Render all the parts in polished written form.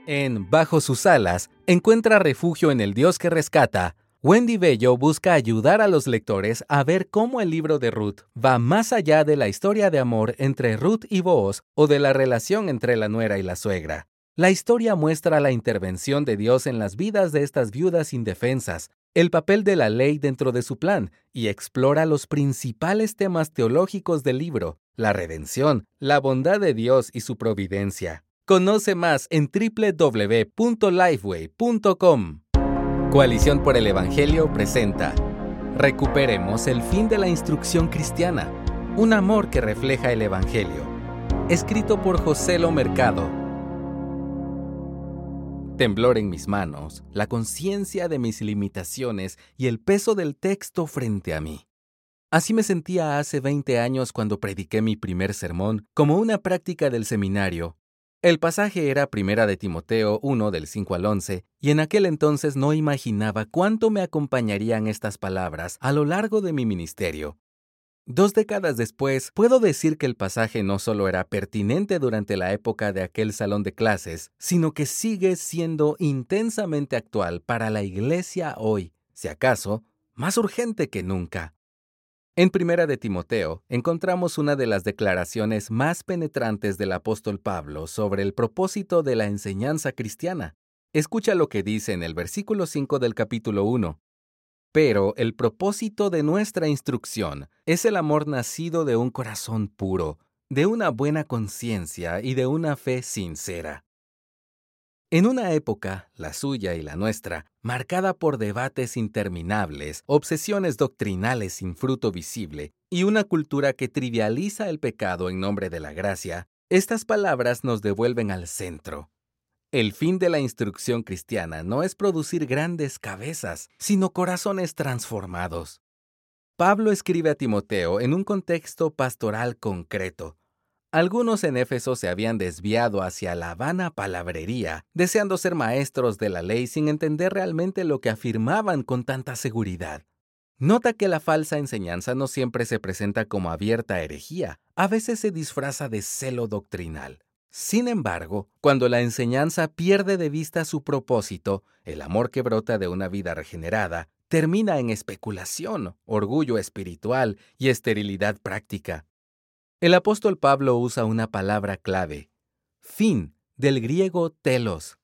En Bajo sus alas, encuentra refugio en el Dios que rescata. Wendy Bello busca ayudar a los lectores a ver cómo el libro de Ruth va más allá de la historia de amor entre Ruth y Booz o de la relación entre la nuera y la suegra. La historia muestra la intervención de Dios en las vidas de estas viudas indefensas, el papel de la ley dentro de su plan y explora los principales temas teológicos del libro, la redención, la bondad de Dios y su providencia. Conoce más en www.lifeway.com. Coalición por el Evangelio presenta Recuperemos el fin de la instrucción cristiana, un amor que refleja el Evangelio. Escrito por José Lo Mercado. Temblor en mis manos, la conciencia de mis limitaciones y el peso del texto frente a mí. Así me sentía hace 20 años cuando prediqué mi primer sermón como una práctica del seminario. El pasaje era 1 de Timoteo 1 del 5 al 11, y en aquel entonces no imaginaba cuánto me acompañarían estas palabras a lo largo de mi ministerio. 2 décadas después, puedo decir que el pasaje no solo era pertinente durante la época de aquel salón de clases, sino que sigue siendo intensamente actual para la iglesia hoy, si acaso, más urgente que nunca. En 1 de Timoteo, encontramos una de las declaraciones más penetrantes del apóstol Pablo sobre el propósito de la enseñanza cristiana. Escucha lo que dice en el versículo 5 del capítulo 1. Pero el propósito de nuestra instrucción es el amor nacido de un corazón puro, de una buena conciencia y de una fe sincera. En una época, la suya y la nuestra, marcada por debates interminables, obsesiones doctrinales sin fruto visible y una cultura que trivializa el pecado en nombre de la gracia, estas palabras nos devuelven al centro. El fin de la instrucción cristiana no es producir grandes cabezas, sino corazones transformados. Pablo escribe a Timoteo en un contexto pastoral concreto. Algunos en Éfeso se habían desviado hacia la vana palabrería, deseando ser maestros de la ley sin entender realmente lo que afirmaban con tanta seguridad. Nota que la falsa enseñanza no siempre se presenta como abierta herejía, a veces se disfraza de celo doctrinal. Sin embargo, cuando la enseñanza pierde de vista su propósito, el amor que brota de una vida regenerada termina en especulación, orgullo espiritual y esterilidad práctica. El apóstol Pablo usa una palabra clave, fin, del griego telos.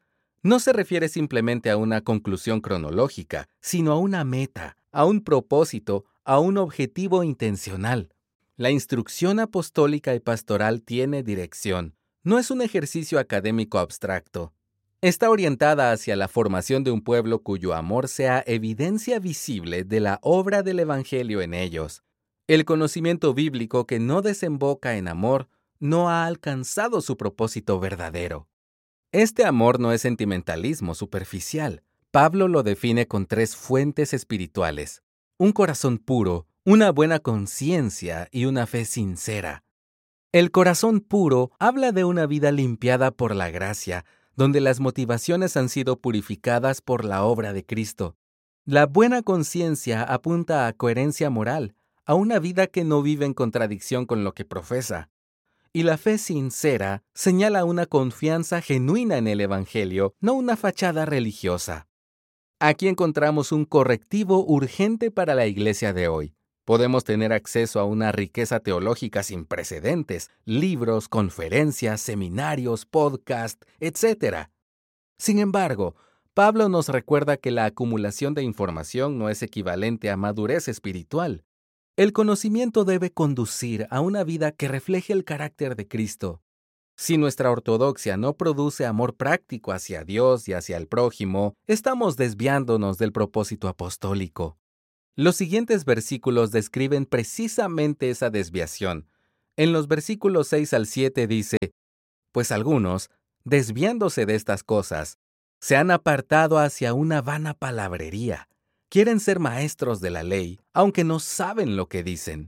No se refiere simplemente a una conclusión cronológica, sino a una meta, a un propósito, a un objetivo intencional. La instrucción apostólica y pastoral tiene dirección. No es un ejercicio académico abstracto. Está orientada hacia la formación de un pueblo cuyo amor sea evidencia visible de la obra del Evangelio en ellos. El conocimiento bíblico que no desemboca en amor no ha alcanzado su propósito verdadero. Este amor no es sentimentalismo superficial. Pablo lo define con 3 fuentes espirituales: un corazón puro, una buena conciencia y una fe sincera. El corazón puro habla de una vida limpiada por la gracia, donde las motivaciones han sido purificadas por la obra de Cristo. La buena conciencia apunta a coherencia moral, a una vida que no vive en contradicción con lo que profesa. Y la fe sincera señala una confianza genuina en el Evangelio, no una fachada religiosa. Aquí encontramos un correctivo urgente para la iglesia de hoy. Podemos tener acceso a una riqueza teológica sin precedentes, libros, conferencias, seminarios, podcasts, etc. Sin embargo, Pablo nos recuerda que la acumulación de información no es equivalente a madurez espiritual. El conocimiento debe conducir a una vida que refleje el carácter de Cristo. Si nuestra ortodoxia no produce amor práctico hacia Dios y hacia el prójimo, estamos desviándonos del propósito apostólico. Los siguientes versículos describen precisamente esa desviación. En los versículos 6 al 7 dice: Pues algunos, desviándose de estas cosas, se han apartado hacia una vana palabrería. Quieren ser maestros de la ley, aunque no saben lo que dicen.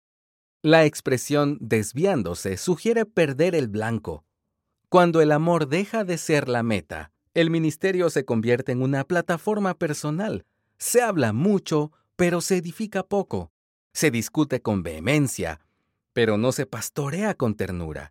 La expresión desviándose sugiere perder el blanco. Cuando el amor deja de ser la meta, el ministerio se convierte en una plataforma personal. Se habla mucho, pero se edifica poco. Se discute con vehemencia, pero no se pastorea con ternura.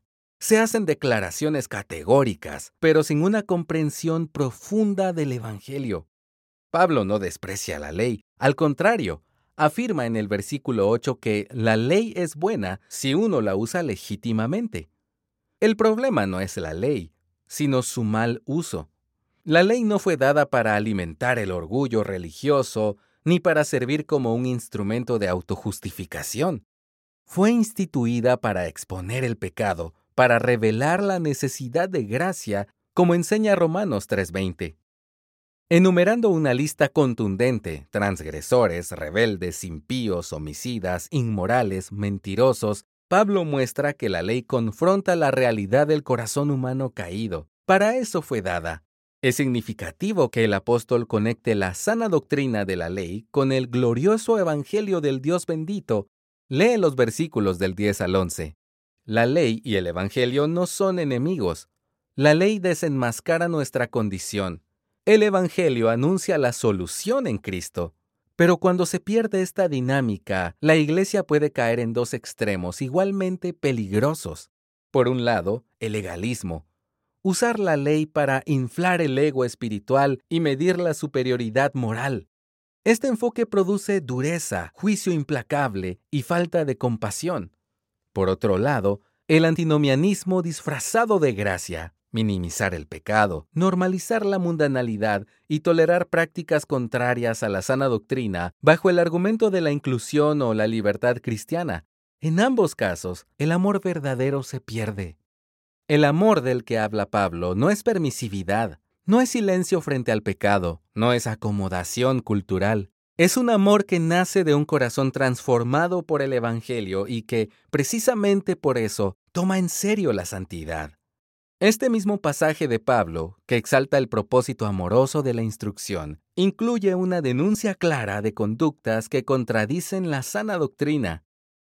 Se hacen declaraciones categóricas, pero sin una comprensión profunda del Evangelio. Pablo no desprecia la ley, al contrario, afirma en el versículo 8 que la ley es buena si uno la usa legítimamente. El problema no es la ley, sino su mal uso. La ley no fue dada para alimentar el orgullo religioso, ni para servir como un instrumento de autojustificación. Fue instituida para exponer el pecado, para revelar la necesidad de gracia, como enseña Romanos 3:20. Enumerando una lista contundente: transgresores, rebeldes, impíos, homicidas, inmorales, mentirosos, Pablo muestra que la ley confronta la realidad del corazón humano caído. Para eso fue dada. Es significativo que el apóstol conecte la sana doctrina de la ley con el glorioso evangelio del Dios bendito. Lee los versículos del 10 al 11. La ley y el evangelio no son enemigos. La ley desenmascara nuestra condición. El evangelio anuncia la solución en Cristo. Pero cuando se pierde esta dinámica, la iglesia puede caer en dos extremos igualmente peligrosos. Por un lado, el legalismo. Usar la ley para inflar el ego espiritual y medir la superioridad moral. Este enfoque produce dureza, juicio implacable y falta de compasión. Por otro lado, el antinomianismo disfrazado de gracia. Minimizar el pecado, normalizar la mundanalidad y tolerar prácticas contrarias a la sana doctrina bajo el argumento de la inclusión o la libertad cristiana. En ambos casos, el amor verdadero se pierde. El amor del que habla Pablo no es permisividad, no es silencio frente al pecado, no es acomodación cultural. Es un amor que nace de un corazón transformado por el Evangelio y que, precisamente por eso, toma en serio la santidad. Este mismo pasaje de Pablo, que exalta el propósito amoroso de la instrucción, incluye una denuncia clara de conductas que contradicen la sana doctrina.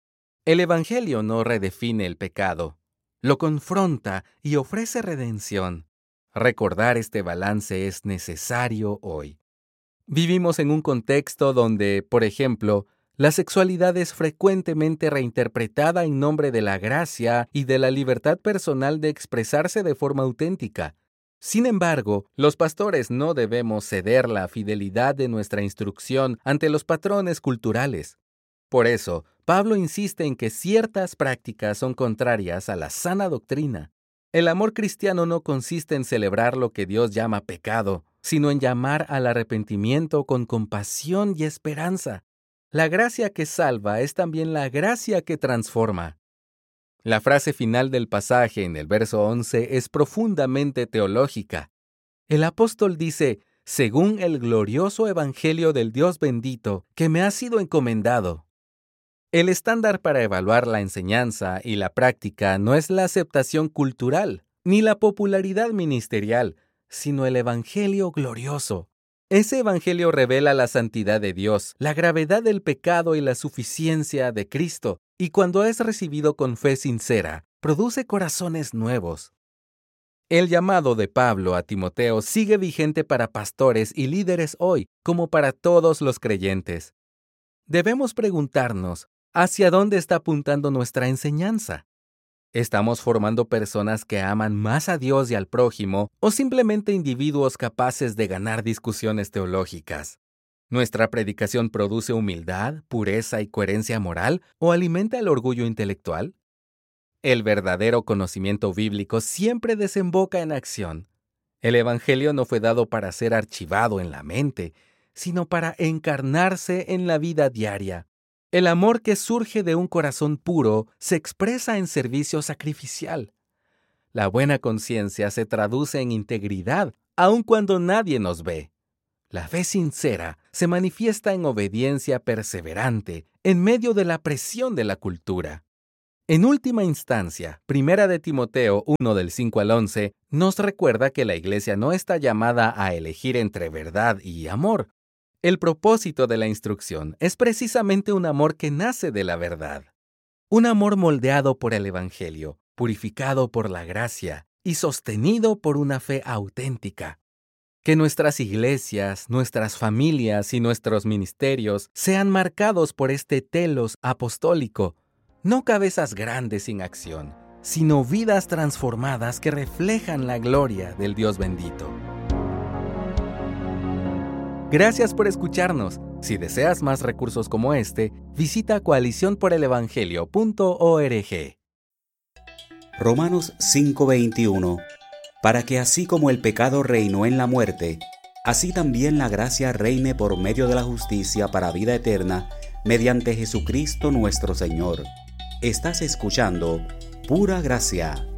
El Evangelio no redefine el pecado, lo confronta y ofrece redención. Recordar este balance es necesario hoy. Vivimos en un contexto donde, por ejemplo, la sexualidad es frecuentemente reinterpretada en nombre de la gracia y de la libertad personal de expresarse de forma auténtica. Sin embargo, los pastores no debemos ceder la fidelidad de nuestra instrucción ante los patrones culturales. Por eso, Pablo insiste en que ciertas prácticas son contrarias a la sana doctrina. El amor cristiano no consiste en celebrar lo que Dios llama pecado, sino en llamar al arrepentimiento con compasión y esperanza. La gracia que salva es también la gracia que transforma. La frase final del pasaje en el verso 11 es profundamente teológica. El apóstol dice: según el glorioso evangelio del Dios bendito, que me ha sido encomendado. El estándar para evaluar la enseñanza y la práctica no es la aceptación cultural, ni la popularidad ministerial, sino el evangelio glorioso. Ese evangelio revela la santidad de Dios, la gravedad del pecado y la suficiencia de Cristo, y cuando es recibido con fe sincera, produce corazones nuevos. El llamado de Pablo a Timoteo sigue vigente para pastores y líderes hoy, como para todos los creyentes. Debemos preguntarnos, ¿hacia dónde está apuntando nuestra enseñanza? ¿Estamos formando personas que aman más a Dios y al prójimo o simplemente individuos capaces de ganar discusiones teológicas? ¿Nuestra predicación produce humildad, pureza y coherencia moral o alimenta el orgullo intelectual? El verdadero conocimiento bíblico siempre desemboca en acción. El Evangelio no fue dado para ser archivado en la mente, sino para encarnarse en la vida diaria. El amor que surge de un corazón puro se expresa en servicio sacrificial. La buena conciencia se traduce en integridad, aun cuando nadie nos ve. La fe sincera se manifiesta en obediencia perseverante en medio de la presión de la cultura. En última instancia, 1 de Timoteo 1 del 5 al 11 nos recuerda que la iglesia no está llamada a elegir entre verdad y amor. El propósito de la instrucción es precisamente un amor que nace de la verdad. Un amor moldeado por el Evangelio, purificado por la gracia y sostenido por una fe auténtica. Que nuestras iglesias, nuestras familias y nuestros ministerios sean marcados por este telos apostólico, no cabezas grandes sin acción, sino vidas transformadas que reflejan la gloria del Dios bendito. Gracias por escucharnos. Si deseas más recursos como este, visita coaliciónporelevangelio.org. Romanos 5:21. Para que así como el pecado reinó en la muerte, así también la gracia reine por medio de la justicia para vida eterna, mediante Jesucristo nuestro Señor. Estás escuchando Pura Gracia.